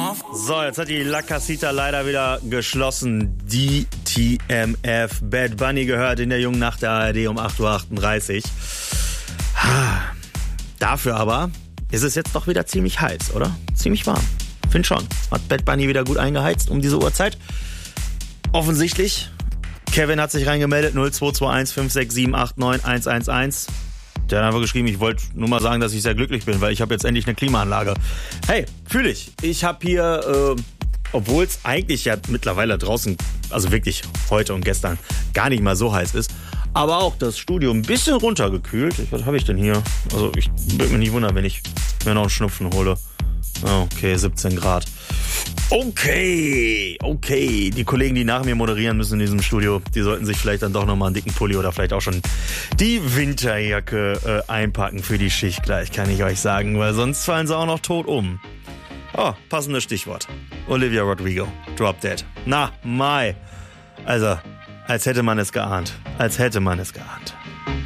So, jetzt hat die La Casita leider wieder geschlossen. Die TMF. Bad Bunny gehört in der jungen Nacht der ARD um 8.38 Uhr. Dafür aber ist es jetzt doch wieder ziemlich heiß, oder? Ziemlich warm. Find schon. Hat Bad Bunny wieder gut eingeheizt um diese Uhrzeit? Offensichtlich. Kevin hat sich reingemeldet. 0221 567 89 111. Der hat einfach geschrieben, ich wollte nur mal sagen, dass ich sehr glücklich bin, weil ich habe jetzt endlich eine Klimaanlage. Hey, fühle ich. Ich habe hier, obwohl es eigentlich ja mittlerweile draußen, also wirklich heute und gestern, gar nicht mal so heiß ist, aber auch das Studio ein bisschen runtergekühlt. Was habe ich denn hier? Also ich würde mich nicht wundern, wenn ich mir noch einen Schnupfen hole. Okay, 17 Grad. Okay. Die Kollegen, die nach mir moderieren müssen in diesem Studio, die sollten sich vielleicht dann doch nochmal einen dicken Pulli oder vielleicht auch schon die Winterjacke einpacken für die Schicht gleich, kann ich euch sagen, weil sonst fallen sie auch noch tot um. Oh, passendes Stichwort. Olivia Rodrigo, Drop Dead. Na, Mai. Also, als hätte man es geahnt.